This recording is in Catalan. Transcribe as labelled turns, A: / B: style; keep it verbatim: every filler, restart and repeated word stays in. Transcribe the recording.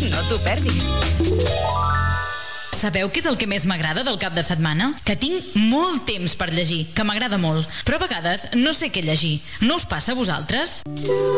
A: No t'ho perdis.
B: Sabeu què és el que més m'agrada del cap de setmana? Que tinc molt temps per llegir, que m'agrada molt. Però a vegades no sé què llegir. No us passa a vosaltres?